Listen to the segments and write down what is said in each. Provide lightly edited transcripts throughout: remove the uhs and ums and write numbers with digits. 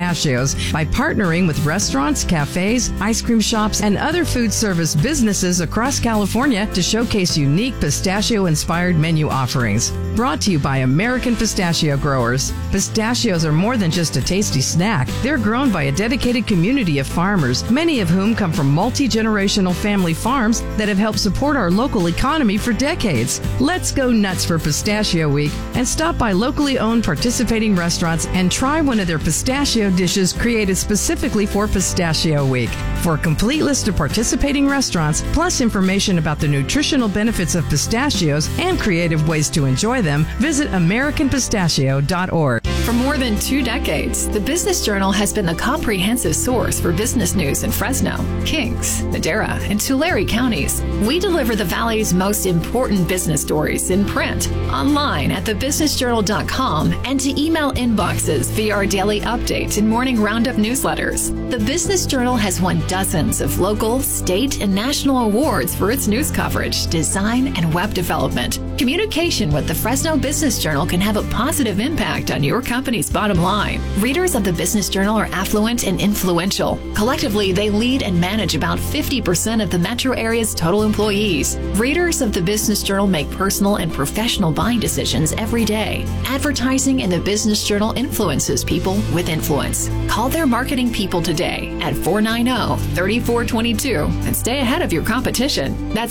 pistachios by partnering with restaurants, cafes, ice cream shops, and other food service businesses across California to showcase unique pistachio-inspired menu offerings. Brought to you by American Pistachio Growers. Pistachios are more than just a tasty snack. They're grown by a dedicated community of farmers, many of whom come from multi-generational family farms that have helped support our local economy for decades. Let's go nuts for Pistachio Week and stop by locally owned participating restaurants and try one of their pistachio dishes created specifically for Pistachio Week. For a complete list of participating restaurants, plus information about the nutritional benefits of pistachios and creative ways to enjoy them, visit AmericanPistachio.org. For more than 2 decades, the Business Journal has been the comprehensive source for business news in Fresno, Kings, Madera, and Tulare counties. We deliver the Valley's most important business stories in print, online at thebusinessjournal.com, and to email inboxes via our daily update and morning roundup newsletters. The Business Journal has won dozens of local, state, and national awards for its news coverage, design, and web development. Communication with the Fresno Business Journal can have a positive impact on your company's bottom line. Readers of the Business Journal are affluent and influential. Collectively, they lead and manage about 50% of the metro area's total employees. Readers of the Business Journal make personal and professional buying decisions every day. Advertising in the Business Journal influences people with influence. Call their marketing people today at 490-3422 and stay ahead of your competition. That's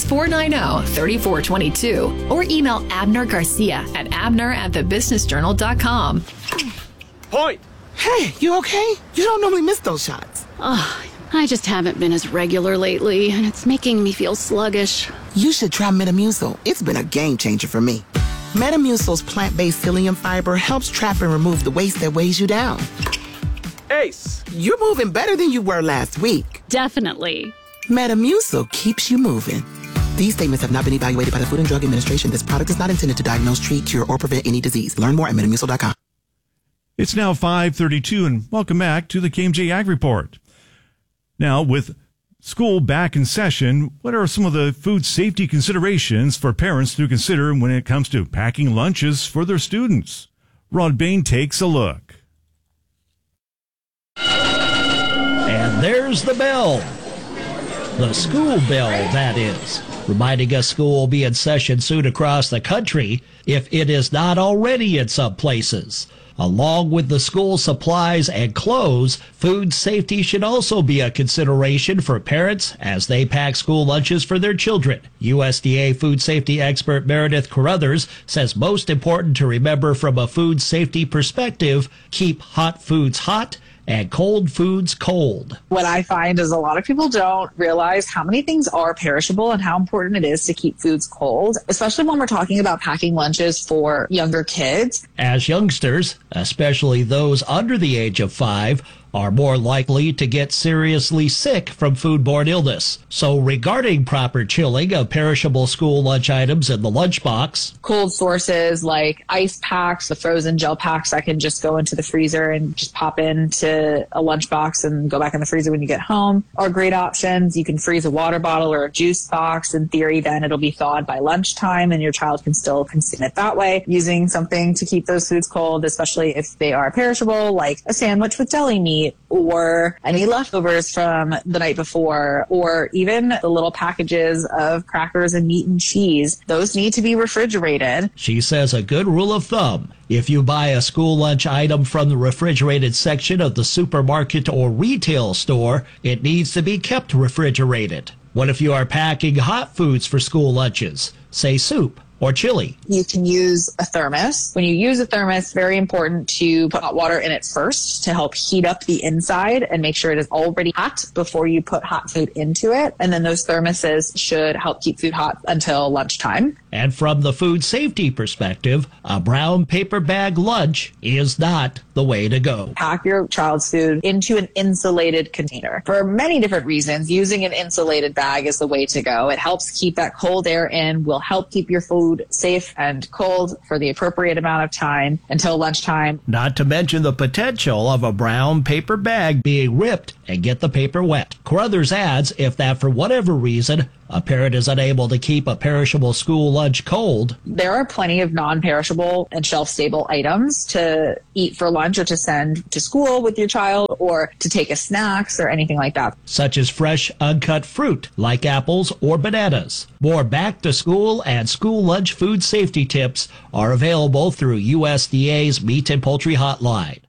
490-3422. Or email Abner Garcia at abner@thebusinessjournal.com. Point! Hey, you okay? You don't normally miss those shots. I just haven't been as regular lately, and it's making me feel sluggish. You should try Metamucil. It's been a game changer for me. Metamucil's plant-based psyllium fiber helps trap and remove the waste that weighs you down. Ace! You're moving better than you were last week. Definitely. Metamucil keeps you moving. These statements have not been evaluated by the Food and Drug Administration. This product is not intended to diagnose, treat, cure, or prevent any disease. Learn more at Metamucil.com. It's now 5:32, and welcome back to the KMJ Ag Report. Now, with school back in session, what are some of the food safety considerations for parents to consider when it comes to packing lunches for their students? Rod Bain takes a look. And there's the bell. The school bell, that is, reminding us school will be in session soon across the country, if it is not already in some places. Along with the school supplies and clothes, food safety should also be a consideration for parents as they pack school lunches for their children. USDA food safety expert Meredith Carruthers says most important to remember from a food safety perspective, keep hot foods hot and cold foods cold. What I find is a lot of people don't realize how many things are perishable and how important it is to keep foods cold, especially when we're talking about packing lunches for younger kids. As youngsters, especially those under the age of 5, are more likely to get seriously sick from foodborne illness. So regarding proper chilling of perishable school lunch items in the lunchbox, cold sources like ice packs, the frozen gel packs that can just go into the freezer and just pop into a lunchbox and go back in the freezer when you get home are great options. You can freeze a water bottle or a juice box. In theory, then it'll be thawed by lunchtime and your child can still consume it that way. Using something to keep those foods cold, especially if they are perishable, like a sandwich with deli meat, or any leftovers from the night before, or even the little packages of crackers and meat and cheese. Those need to be refrigerated. She says a good rule of thumb, if you buy a school lunch item from the refrigerated section of the supermarket or retail store, it needs to be kept refrigerated. What if you are packing hot foods for school lunches, say soup or chili? You can use a thermos. When you use a thermos, very important to put hot water in it first to help heat up the inside and make sure it is already hot before you put hot food into it. And then those thermoses should help keep food hot until lunchtime. And from the food safety perspective, a brown paper bag lunch is not the way to go. Pack your child's food into an insulated container. For many different reasons, using an insulated bag is the way to go. It helps keep that cold air in, will help keep your food safe and cold for the appropriate amount of time until lunchtime. Not to mention the potential of a brown paper bag being ripped and get the paper wet. Carruthers adds, if that for whatever reason A parent is unable to keep a perishable school lunch cold. There are plenty of non-perishable and shelf-stable items to eat for lunch or to send to school with your child or to take as snacks or anything like that. Such as fresh, uncut fruit like apples or bananas. More back-to-school and school lunch food safety tips are available through USDA's Meat and Poultry Hotline,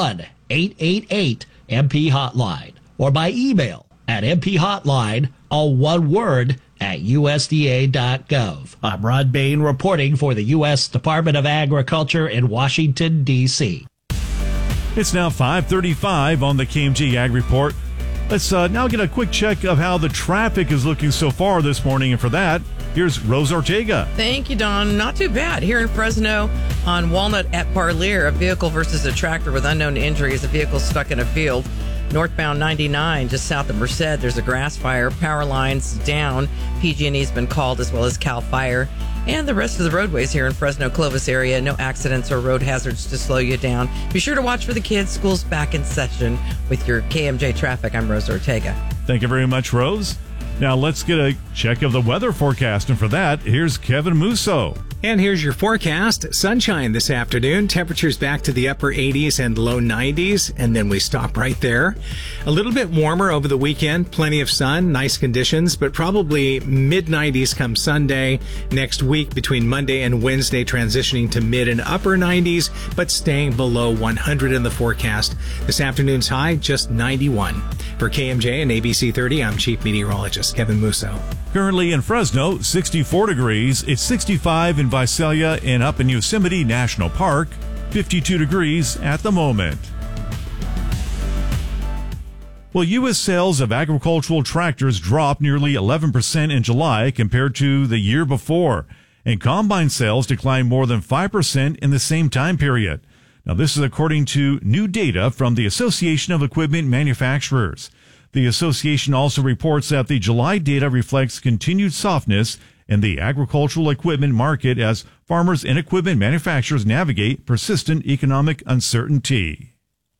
1-888-MP-HOTLINE, or by email at mphotline, all one word, at USDA.gov. I'm Rod Bain reporting for the U.S. Department of Agriculture in Washington, D.C. It's now 5:35 on the KMJ Ag Report. Let's now get a quick check of how the traffic is looking so far this morning. And for that, here's Rose Ortega. Thank you, Don. Not too bad. Here in Fresno on Walnut at Parlier, a vehicle versus a tractor with unknown injuries. A vehicle stuck in a field. Northbound 99, just south of Merced, there's a grass fire. Power lines down. PG&E's been called, as well as CAL FIRE. And the rest of the roadways here in Fresno-Clovis area, no accidents or road hazards to slow you down. Be sure to watch for the kids. School's back in session. With your KMJ traffic, I'm Rose Ortega. Thank you very much, Rose. Now let's get a check of the weather forecast. And for that, here's Kevin Musso. And here's your forecast. Sunshine this afternoon. Temperatures back to the upper 80s and low 90s. And then we stop right there. A little bit warmer over the weekend. Plenty of sun. Nice conditions. But probably mid 90s come Sunday. Next week between Monday and Wednesday transitioning to mid and upper 90s. But staying below 100 in the forecast. This afternoon's high just 91. For KMJ and ABC 30, I'm Chief Meteorologist Kevin Musso. Currently in Fresno, 64 degrees. It's 65 in Visalia and up in Yosemite National Park, 52 degrees at the moment. Well, U.S. sales of agricultural tractors dropped nearly 11% in July compared to the year before, and combine sales declined more than 5% in the same time period. Now, this is according to new data from the Association of Equipment Manufacturers. The association also reports that the July data reflects continued softness in the agricultural equipment market as farmers and equipment manufacturers navigate persistent economic uncertainty.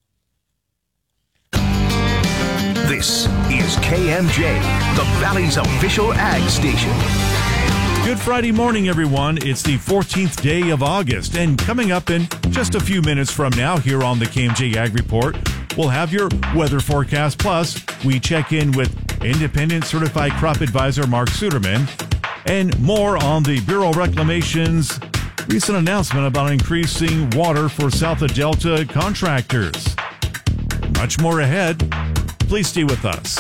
This is KMJ, the Valley's official ag station. Good Friday morning, everyone. It's the 14th day of August, and coming up in just a few minutes from now here on the KMJ Ag Report, we'll have your weather forecast. Plus, we check in with independent certified crop advisor Mark Suderman, and more on the Bureau of Reclamation's recent announcement about increasing water for South of Delta contractors. Much more ahead. Please stay with us.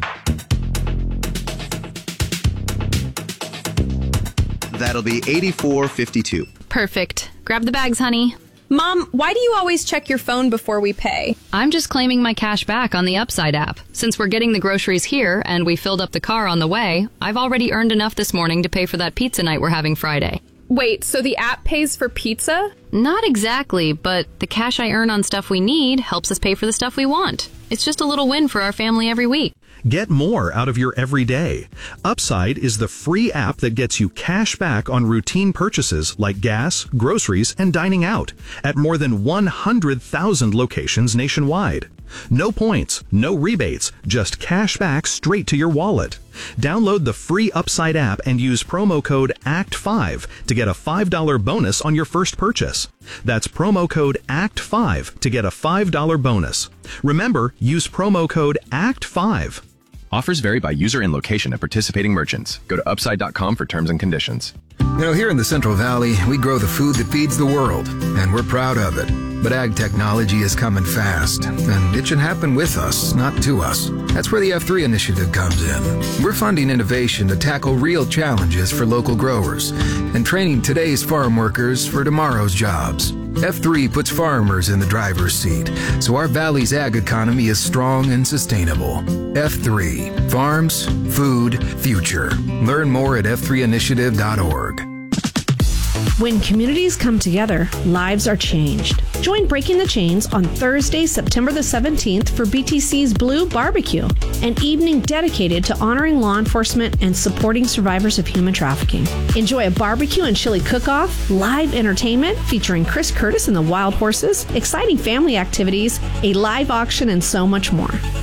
That'll be 84.52. Perfect. Grab the bags, honey. Mom, why do you always check your phone before we pay? I'm just claiming my cash back on the Upside app. Since we're getting the groceries here and we filled up the car on the way, I've already earned enough this morning to pay for that pizza night we're having Friday. Wait, so the app pays for pizza? Not exactly, but the cash I earn on stuff we need helps us pay for the stuff we want. It's just a little win for our family every week. Get more out of your everyday. Upside is the free app that gets you cash back on routine purchases like gas, groceries, and dining out at more than 100,000 locations nationwide. No points, no rebates, just cash back straight to your wallet. Download the free Upside app and use promo code ACT5 to get a $5 bonus on your first purchase. That's promo code ACT5 to get a $5 bonus. Remember, use promo code ACT5. Offers vary by user and location at participating merchants. Go to upside.com for terms and conditions. You know, here in the Central Valley, we grow the food that feeds the world, and we're proud of it. But ag technology is coming fast, and it should happen with us, not to us. That's where the F3 initiative comes in. We're funding innovation to tackle real challenges for local growers and training today's farm workers for tomorrow's jobs. F3 puts farmers in the driver's seat, so our valley's ag economy is strong and sustainable. F3. Farms, food, future. Learn more at f3initiative.org. When communities come together, lives are changed. Join Breaking the Chains on Thursday, September the 17th for BTC's Blue Barbecue, an evening dedicated to honoring law enforcement and supporting survivors of human trafficking. Enjoy a barbecue and chili cook-off, live entertainment featuring Chris Curtis and the Wild Horses, exciting family activities, a live auction, and so much more.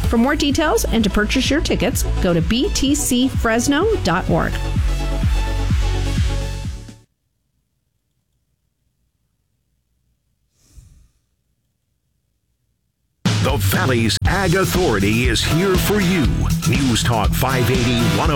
For more details and to purchase your tickets, go to btcfresno.org. The Valley's Ag Authority is here for you. News Talk 580,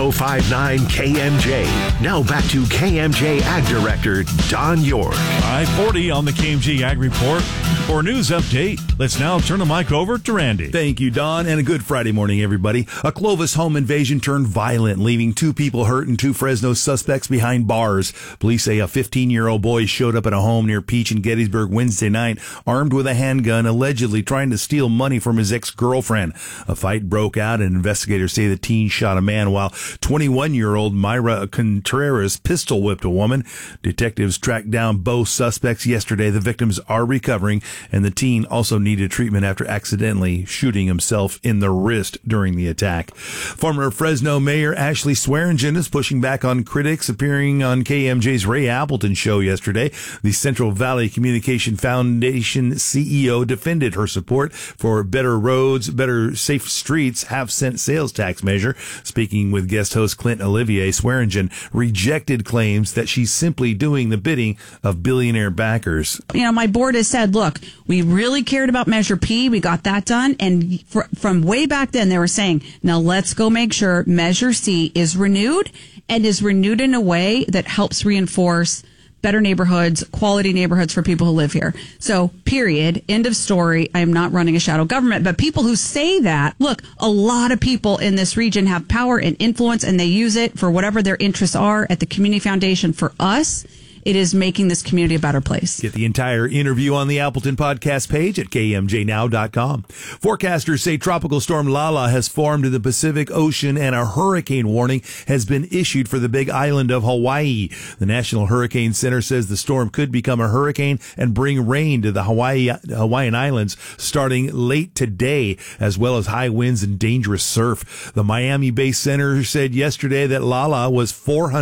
1059 KMJ. Now back to KMJ Ag Director Don York. 540 on the KMJ Ag Report. For a news update, let's now turn the mic over to Randy. Thank you, Don, and a good Friday morning, everybody. A Clovis home invasion turned violent, leaving 2 people hurt and 2 Fresno suspects behind bars. Police say a 15-year-old boy showed up at a home near Peach and Gettysburg Wednesday night, armed with a handgun, allegedly trying to steal money from his ex-girlfriend. A fight broke out, and investigators say the teen shot a man, while 21-year-old Myra Contreras pistol-whipped a woman. Detectives tracked down both suspects yesterday. The victims are recovering, and the teen also needed treatment after accidentally shooting himself in the wrist during the attack. Former Fresno Mayor Ashley Swearingen is pushing back on critics, appearing on KMJ's Ray Appleton show yesterday. The Central Valley Communication Foundation CEO defended her support for better roads, better safe streets, half-cent sales tax measure. Speaking with guest host Clint Olivier, Swearingen rejected claims that she's simply doing the bidding of billionaire backers. My board has said, look, we really cared about Measure P. We got that done. And from way back then, they were saying, now let's go make sure Measure C is renewed and is renewed in a way that helps reinforce better neighborhoods, quality neighborhoods for people who live here. So, period. End of story. I am not running a shadow government. But people who say that, look, a lot of people in this region have power and influence, and they use it for whatever their interests are. At the Community Foundation, for us, it is making this community a better place. Get the entire interview on the Appleton podcast page at kmjnow.com. Forecasters say Tropical Storm Lala has formed in the Pacific Ocean, and a hurricane warning has been issued for the big island of Hawaii. The National Hurricane Center says the storm could become a hurricane and bring rain to the Hawaiian Islands starting late today, as well as high winds and dangerous surf. The Miami-based center said yesterday that Lala was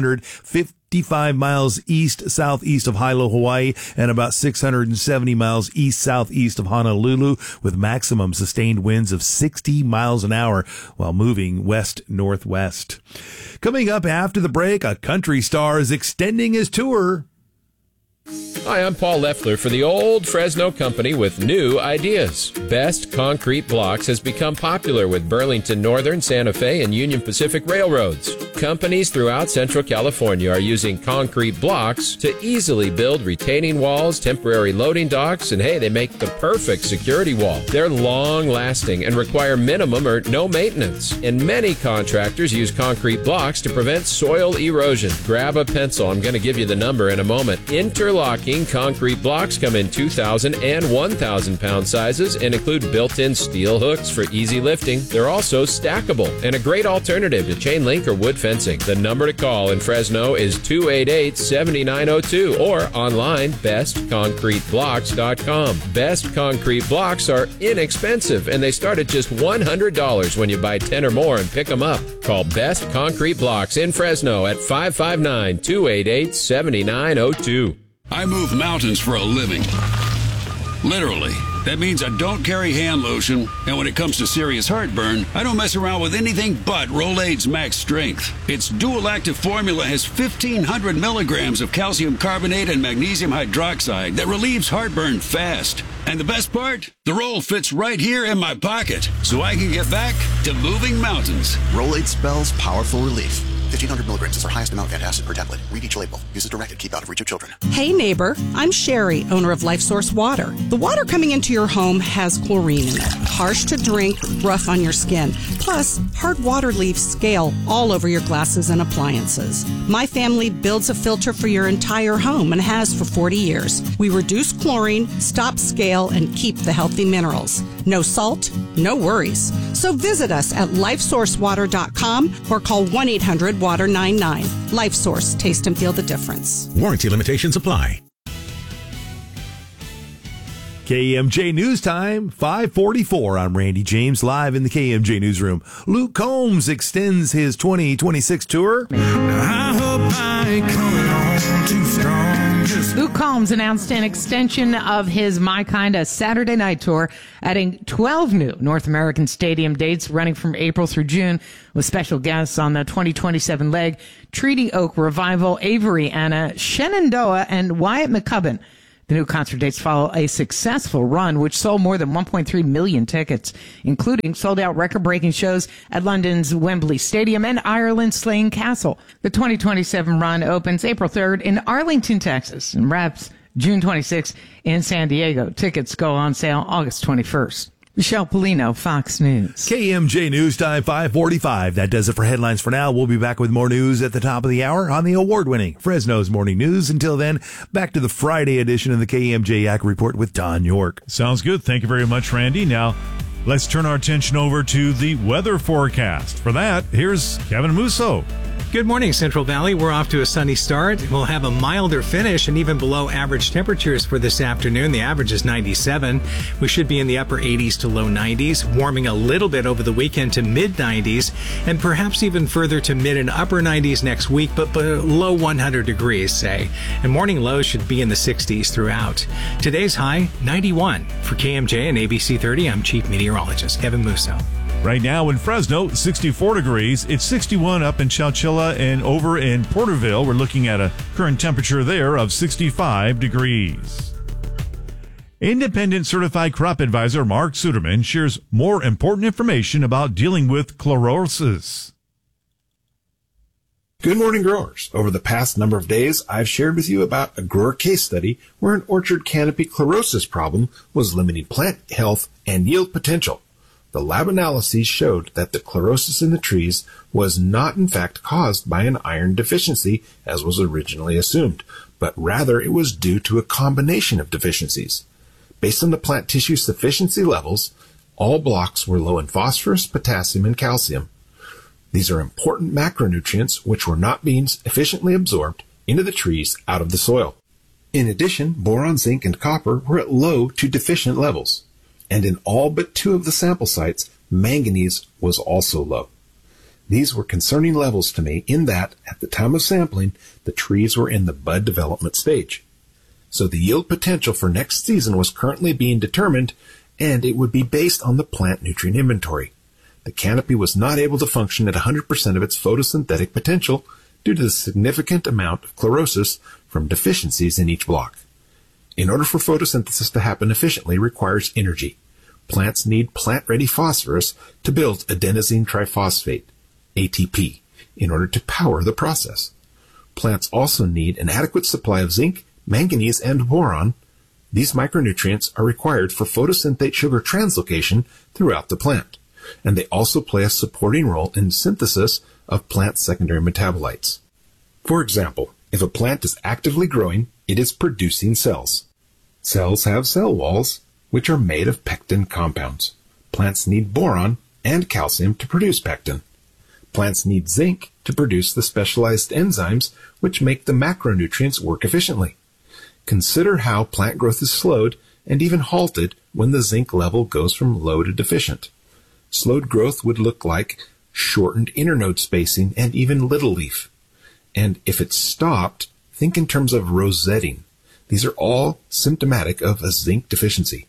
455 miles east-southeast of Hilo, Hawaii, and about 670 miles east-southeast of Honolulu, with maximum sustained winds of 60 miles an hour while moving west-northwest. Coming up after the break, a country star is extending his tour. Hi, I'm Paul Leffler for the Old Fresno Company with new ideas. Best Concrete Blocks has become popular with Burlington Northern, Santa Fe, and Union Pacific railroads. Companies throughout Central California are using concrete blocks to easily build retaining walls, temporary loading docks, and hey, they make the perfect security wall. They're long-lasting and require minimum or no maintenance. And many contractors use concrete blocks to prevent soil erosion. Grab a pencil. I'm going to give you the number in a moment. Interlocking concrete blocks come in 2,000 and 1,000 pound sizes and include built-in steel hooks for easy lifting. They're also stackable and a great alternative to chain link or wood fencing. The number to call in Fresno is 288-7902 or online bestconcreteblocks.com. Best Concrete Blocks are inexpensive and they start at just $100 when you buy 10 or more and pick them up. Call Best Concrete Blocks in Fresno at 559-288-7902. I move mountains for a living. Literally. That means I don't carry hand lotion, and when it comes to serious heartburn, I don't mess around with anything but Rolaids Max Strength. Its dual-active formula has 1,500 milligrams of calcium carbonate and magnesium hydroxide that relieves heartburn fast. And the best part? The roll fits right here in my pocket, so I can get back to moving mountains. Rolaids spells powerful relief. 1,500 milligrams is our highest amount of antacid per tablet. Read each label. Use as directed. Keep out of reach of children. Hey, neighbor. I'm Sherry, owner of LifeSource Water. The water coming into your home has chlorine in it. Harsh to drink, rough on your skin. Plus, hard water leaves scale all over your glasses and appliances. My family builds a filter for your entire home and has for 40 years. We reduce chlorine, stop scale, and keep the healthy minerals. No salt, no worries. So visit us at lifesourcewater.com or call 1-800-WATER-99. LifeSource. Taste and feel the difference. Warranty limitations apply. KMJ News Time, 5:44. I'm Randy James, live in the KMJ Newsroom. Luke Combs extends his 2026 tour. I hope I ain't coming on too strong. Luke Combs announced an extension of his My Kinda Saturday Night Tour, adding 12 new North American stadium dates running from April through June, with special guests on the 2027 leg: Treaty Oak Revival, Avery Anna, Shenandoah, and Wyatt McCubbin. The new concert dates follow a successful run, which sold more than 1.3 million tickets, including sold-out record-breaking shows at London's Wembley Stadium and Ireland's Slane Castle. The 2027 run opens April 3rd in Arlington, Texas, and wraps June 26th in San Diego. Tickets go on sale August 21st. Michelle Polino, Fox News. KMJ News Time 5:45. That does it for headlines for now. We'll be back with more news at the top of the hour on the award-winning Fresno's Morning News. Until then, back to the Friday edition of the KMJ Ag Report with Don York. Sounds good. Thank you very much, Randy. Now, let's turn our attention over to the weather forecast. For that, here's Kevin Musso. Good morning, Central Valley. We're off to a sunny start. We'll have a milder finish and even below average temperatures for this afternoon. The average is 97. We should be in the upper 80s to low 90s, warming a little bit over the weekend to mid 90s, and perhaps even further to mid and upper 90s next week, but below 100 degrees, say. And morning lows should be in the 60s throughout. Today's high, 91. For KMJ and ABC 30, I'm Chief Meteorologist Kevin Musso. Right now in Fresno, 64 degrees. It's 61 up in Chowchilla, and over in Porterville, we're looking at a current temperature there of 65 degrees. Independent Certified Crop Advisor Mark Suderman shares more important information about dealing with chlorosis. Good morning, growers. Over the past number of days, I've shared with you about a grower case study where an orchard canopy chlorosis problem was limiting plant health and yield potential. The lab analyses showed that the chlorosis in the trees was not in fact caused by an iron deficiency, as was originally assumed, but rather it was due to a combination of deficiencies. Based on the plant tissue sufficiency levels, all blocks were low in phosphorus, potassium, and calcium. These are important macronutrients which were not being efficiently absorbed into the trees out of the soil. In addition, boron, zinc, and copper were at low to deficient levels. And in all but 2 of the sample sites, manganese was also low. These were concerning levels to me in that, at the time of sampling, the trees were in the bud development stage. So the yield potential for next season was currently being determined, and it would be based on the plant nutrient inventory. The canopy was not able to function at 100% of its photosynthetic potential due to the significant amount of chlorosis from deficiencies in each block. In order for photosynthesis to happen efficiently requires energy. Plants need plant-ready phosphorus to build adenosine triphosphate, ATP, in order to power the process. Plants also need an adequate supply of zinc, manganese, and boron. These micronutrients are required for photosynthate sugar translocation throughout the plant, and they also play a supporting role in synthesis of plant secondary metabolites. For example, if a plant is actively growing, it is producing cells. Cells have cell walls, which are made of pectin compounds. Plants need boron and calcium to produce pectin. Plants need zinc to produce the specialized enzymes which make the macronutrients work efficiently. Consider how plant growth is slowed and even halted when the zinc level goes from low to deficient. Slowed growth would look like shortened internode spacing and even little leaf. And if it's stopped, think in terms of rosetting. These are all symptomatic of a zinc deficiency.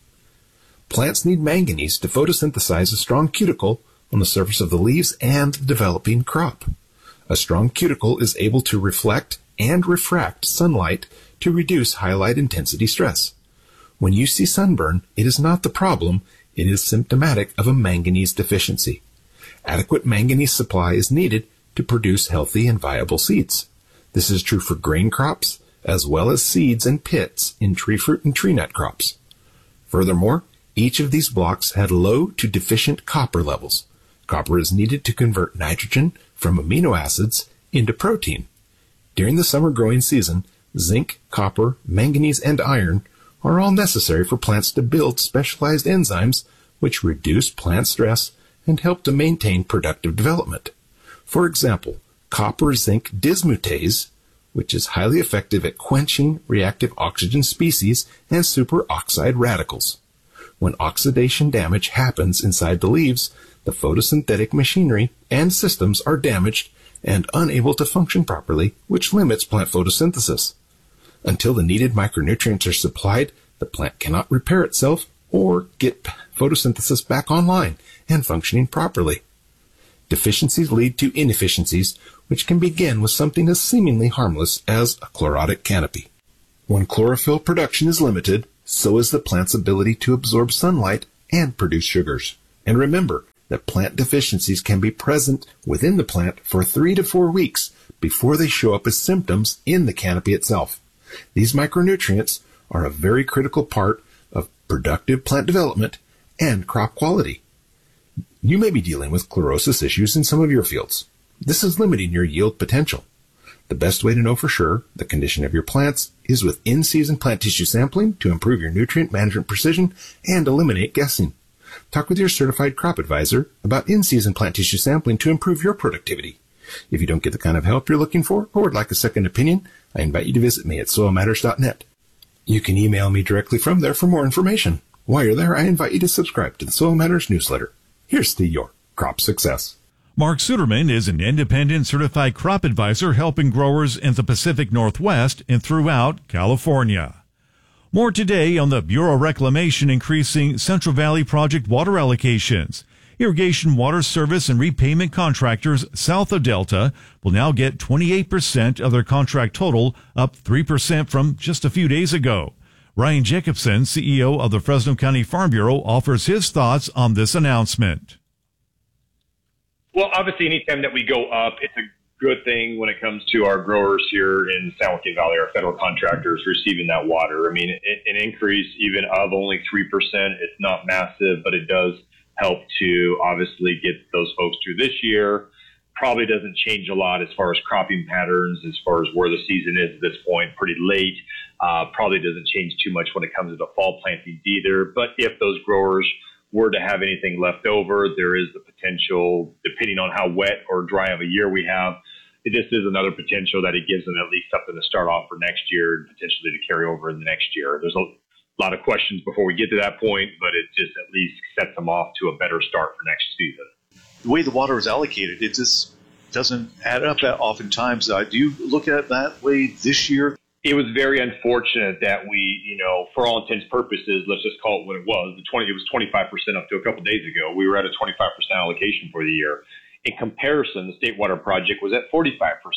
Plants need manganese to photosynthesize a strong cuticle on the surface of the leaves and the developing crop. A strong cuticle is able to reflect and refract sunlight to reduce high light intensity stress. When you see sunburn, it is not the problem, it is symptomatic of a manganese deficiency. Adequate manganese supply is needed to produce healthy and viable seeds. This is true for grain crops, as well as seeds and pits in tree fruit and tree nut crops. Furthermore, each of these blocks had low to deficient copper levels. Copper is needed to convert nitrogen from amino acids into protein. During the summer growing season, zinc, copper, manganese, and iron are all necessary for plants to build specialized enzymes which reduce plant stress and help to maintain productive development. For example, copper-zinc dismutase, which is highly effective at quenching reactive oxygen species and superoxide radicals. When oxidation damage happens inside the leaves, the photosynthetic machinery and systems are damaged and unable to function properly, which limits plant photosynthesis. Until the needed micronutrients are supplied, the plant cannot repair itself or get photosynthesis back online and functioning properly. Deficiencies lead to inefficiencies, which can begin with something as seemingly harmless as a chlorotic canopy. When chlorophyll production is limited, so is the plant's ability to absorb sunlight and produce sugars. And remember that plant deficiencies can be present within the plant for 3 to 4 weeks before they show up as symptoms in the canopy itself. These micronutrients are a very critical part of productive plant development and crop quality. You may be dealing with chlorosis issues in some of your fields. This is limiting your yield potential. The best way to know for sure the condition of your plants is with in-season plant tissue sampling to improve your nutrient management precision and eliminate guessing. Talk with your certified crop advisor about in-season plant tissue sampling to improve your productivity. If you don't get the kind of help you're looking for or would like a second opinion, I invite you to visit me at soilmatters.net. You can email me directly from there for more information. While you're there, I invite you to subscribe to the Soil Matters newsletter. Here's to your crop success. Mark Suderman is an independent certified crop advisor helping growers in the Pacific Northwest and throughout California. More today on the Bureau of Reclamation increasing Central Valley Project water allocations. Irrigation water service and repayment contractors south of Delta will now get 28% of their contract total, up 3% from just a few days ago. Ryan Jacobson, CEO of the Fresno County Farm Bureau, offers his thoughts on this announcement. Well, obviously, anytime that we go up, it's a good thing when it comes to our growers here in San Joaquin Valley, our federal contractors receiving that water. I mean, an increase even of only 3%, it's not massive, but it does help to obviously get those folks through this year. Probably doesn't change a lot as far as cropping patterns, as far as where the season is at this point, pretty late. Probably doesn't change too much when it comes to the fall plantings either. But if those growers were to have anything left over, there is the potential, depending on how wet or dry of a year we have, this is another potential that it gives them at least something to start off for next year and potentially to carry over in the next year. There's a lot of questions before we get to that point, but it just at least sets them off to a better start for next season. The way the water is allocated, it just doesn't add up that oftentimes. Do you look at it that way this year? It was very unfortunate that we, for all intents and purposes, let's just call it what it was. It was 25% up to a couple of days ago. We were at a 25% allocation for the year. In comparison, the State Water Project was at 45%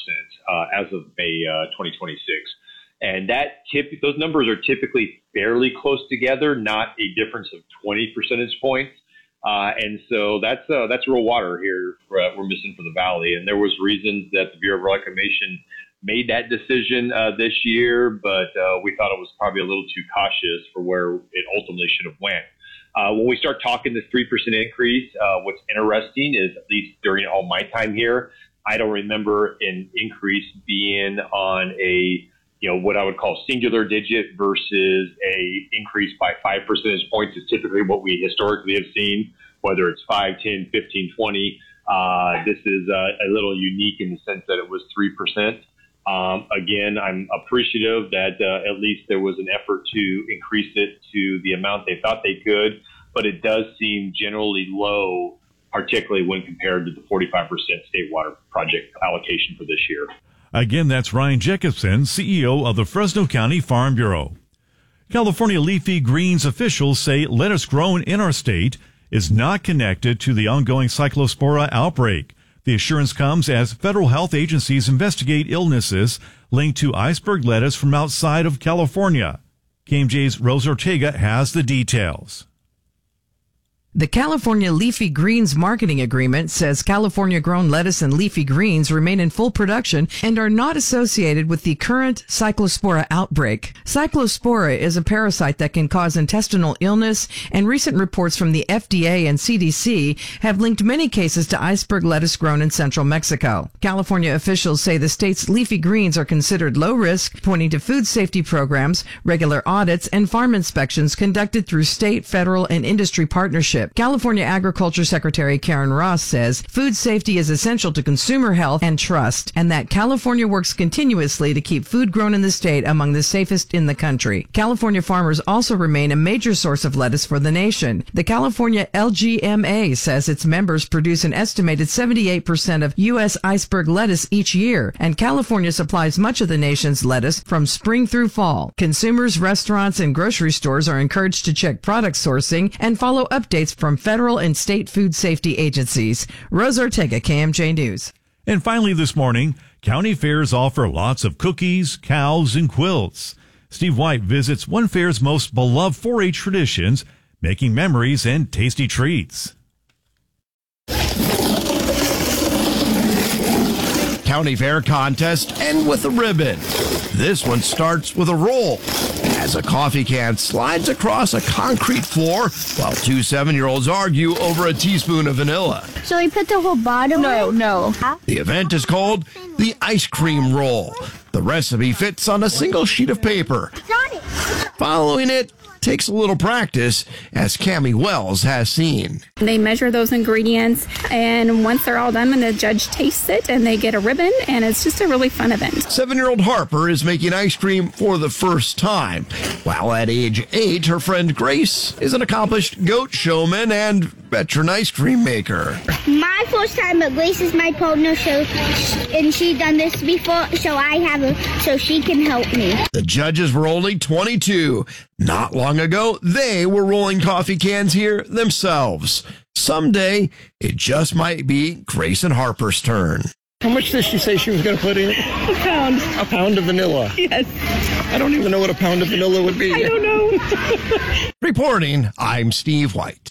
as of May 2026. And those numbers are typically fairly close together, not a difference of 20 percentage points. And so that's real water here we're missing for the Valley. And there was reasons that the Bureau of Reclamation made that decision this year, but we thought it was probably a little too cautious for where it ultimately should have went. When we start talking this 3% increase, what's interesting is, at least during all my time here, I don't remember an increase being on a, what I would call singular digit versus a increase by 5 percentage points is typically what we historically have seen, whether it's 5, 10, 15, 20. This is a little unique in the sense that it was 3%. Again, I'm appreciative that at least there was an effort to increase it to the amount they thought they could, but it does seem generally low, particularly when compared to the 45% State Water Project allocation for this year. Again, that's Ryan Jacobson, CEO of the Fresno County Farm Bureau. California leafy greens officials say lettuce grown in our state is not connected to the ongoing Cyclospora outbreak. The assurance comes as federal health agencies investigate illnesses linked to iceberg lettuce from outside of California. KMJ's Rose Ortega has the details. The California Leafy Greens marketing agreement says California-grown lettuce and leafy greens remain in full production and are not associated with the current Cyclospora outbreak. Cyclospora is a parasite that can cause intestinal illness, and recent reports from the FDA and CDC have linked many cases to iceberg lettuce grown in central Mexico. California officials say the state's leafy greens are considered low risk, pointing to food safety programs, regular audits, and farm inspections conducted through state, federal, and industry partnerships. leadership. California Agriculture Secretary Karen Ross says food safety is essential to consumer health and trust, and that California works continuously to keep food grown in the state among the safest in the country. California farmers also remain a major source of lettuce for the nation. The California LGMA says its members produce an estimated 78% of U.S. iceberg lettuce each year, and California supplies much of the nation's lettuce from spring through fall. Consumers, restaurants, and grocery stores are encouraged to check product sourcing and follow updates from federal and state food safety agencies. Rose Ortega, KMJ News. And finally this morning, county fairs offer lots of cookies, cows, and quilts. Steve White visits one fair's most beloved 4-H traditions, making memories and tasty treats. County fair contest end with a ribbon. This one starts with a roll as a coffee can slides across a concrete floor while 2 7-year-olds argue over a teaspoon of vanilla. So we put the whole bottom? No. The event is called the ice cream roll. The recipe fits on a single sheet of paper. Following it takes a little practice, as Cammie Wells has seen. They measure those ingredients, and once they're all done, and the judge tastes it, and they get a ribbon, and it's just a really fun event. 7-year-old Harper is making ice cream for the first time, while at age 8, her friend Grace is an accomplished goat showman and veteran ice cream maker. My first time, but Grace is my partner, and she done this before, so she can help me. The judges were only 22. Not long ago, they were rolling coffee cans here themselves. Someday, it just might be Grace and Harper's turn. How much did she say she was going to put in? A pound. A pound of vanilla? Yes. I don't even know what a pound of vanilla would be. I don't know. Reporting, I'm Steve White.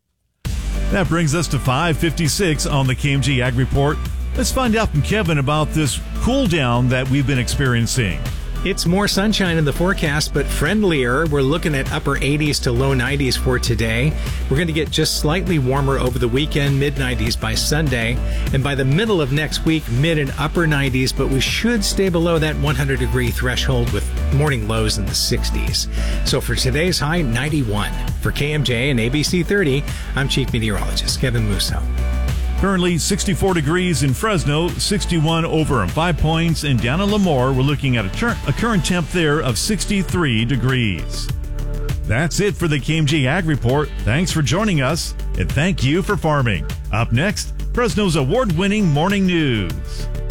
That brings us to 5:56 on the KMJ Ag Report. Let's find out from Kevin about this cool down that we've been experiencing. It's more sunshine in the forecast, but friendlier. We're looking at upper 80s to low 90s for today. We're going to get just slightly warmer over the weekend, mid 90s by Sunday. And by the middle of next week, mid and upper 90s, but we should stay below that 100-degree threshold with morning lows in the 60s. So for today's high, 91. For KMJ and ABC 30, I'm Chief Meteorologist Kevin Musso. Currently 64 degrees in Fresno, 61 over in 5 Points, and down in Lemoore, we're looking at a current temp there of 63 degrees. That's it for the KMJ Ag Report. Thanks for joining us, and thank you for farming. Up next, Fresno's award-winning morning news.